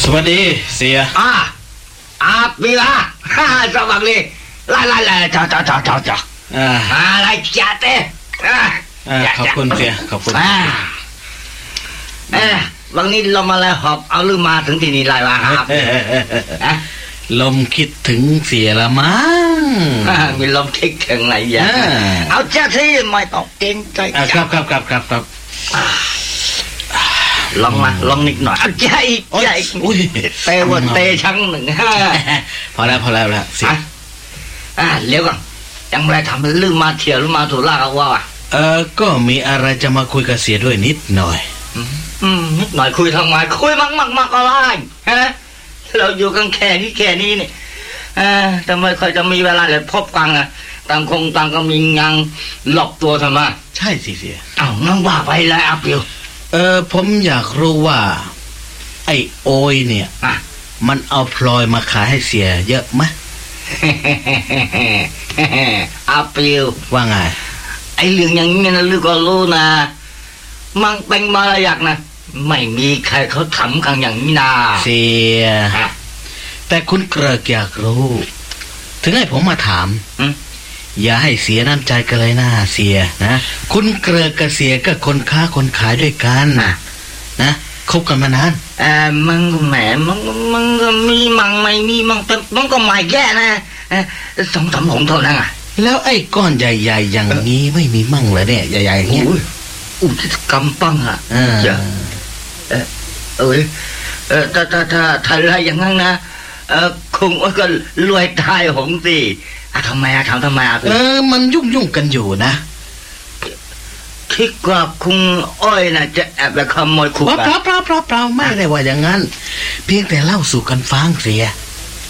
วัสดีเสียปีละสวัสดีไล่จ่ออะไรจ่าเต้ขอบคุณเสียขอบคุณวันนี้ลมอะไรหอบเอาลืมมาถึงที่นี่ไรวะครับลมคิดถึงเสียละมั้งมีลมคิดถึงอะไรอย่างเอาเจ้าที่ไม่ต้องเกรงใจครับลองนิดหน่อยเอาใจเตวันเตชั้งหนึ่งพอแล้วเสียเลี้ยวก่อนยังไม่ได้ทำลืมมาเที่ยวลืมมาถูกลากเอาว่าก็มีอะไรจะมาคุยกับเสียด้วยนิดหน่อยนิดหน่อยคุยทำไมคุยมากอะไรฮะเราอยู่กันแค่นี้นี่แต่ไม่ค่อยจะมีเวลาเลยพบกันต่างก็มีงานหลบตัวทำไมใช่สิเสียงั้นว่าไปเลยอาปิวผมอยากรู้ว่าไอ้โอยเนี่ยมันเอาพลอยมาขายให้เสียเยอะไหมอาปิวว่าไงไอ้เรื่องอย่างนี้นะลูกก็รู้นะมันเป็นมารยาทนะไม่มีใครเขาทำกันอย่างนี้นะเสียแต่คุณเกริกอยากรู้ถึงให้ผมมาถามอย่าให้เสียน้ำใจกันเลยนะเสียนะคุณเกริกกับเสียก็คนค้าคนขายด้วยกันนะคบกันมานานมันแหมมันก็มีมั่งไม่มีมั่งแต่มันก็ไม่แย่นะ2-3 ของเท่านั้นแล้วไอ้ก้อนใหญ่ๆอย่างนี้ไม่มีมั่งเหรอเนี่ยใหญ่ๆอย่างเงี้ยกำปั้งถ้าอะไรอย่างนั้นนะคงก็รวยตายหงสิทำไมมันยุ่งกันอยู่นะคิดว่าคุณอ้อยน่ะจะแอบไปขโมยขุดเปล่าไม่ได้ว่าอย่างนั้นเพียงแต่เล่าสู่กันฟังเสีย